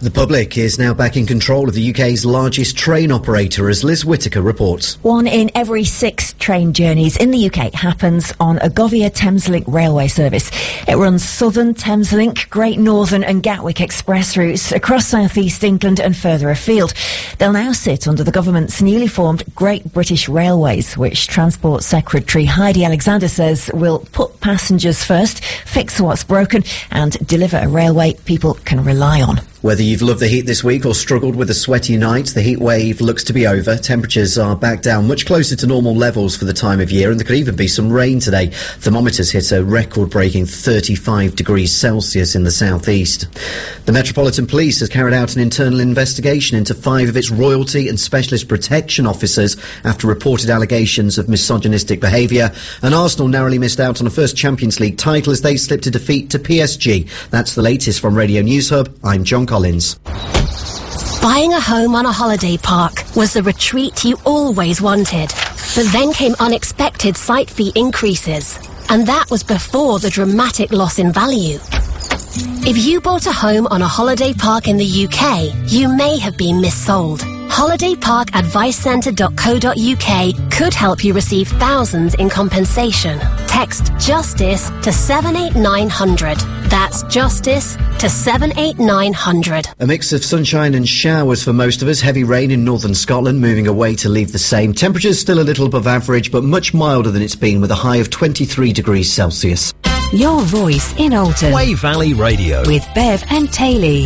The public is now back in control of the UK's largest train operator, as Liz Whittaker reports. 1 in every 6 train journeys in the UK happens on a Govia Thameslink railway service. It runs Southern, Thameslink, Great Northern and Gatwick Express routes across South East England and further afield. They'll now sit under the government's newly formed Great British Railways, which Transport Secretary Heidi Alexander says will put passengers first, fix what's broken and deliver a railway people can rely on. Whether you've loved the heat this week or struggled with a sweaty night, the heat wave looks to be over. Temperatures are back down much closer to normal levels for the time of year, and there could even be some rain today. Thermometers hit a record-breaking 35 degrees Celsius in the southeast. The Metropolitan Police has carried out an internal investigation into 5 of its royalty and specialist protection officers after reported allegations of misogynistic behaviour. And Arsenal narrowly missed out on a first Champions League title as they slipped a defeat to PSG. That's the latest from Radio News Hub. I'm John Collins. Buying a home on a holiday park was the retreat you always wanted. But then came unexpected site fee increases. And that was before the dramatic loss in value. If you bought a home on a holiday park in the UK, you may have been missold. HolidayParkAdviceCentre.co.uk could help you receive thousands in compensation. Text JUSTICE to 78900. That's JUSTICE to 78900. A mix of sunshine and showers for most of us. Heavy rain in northern Scotland, moving away to leave the same. Temperatures still a little above average, but much milder than it's been, with a high of 23 degrees Celsius. Your voice in Alton. Way Valley Radio. With Bev and Taylor.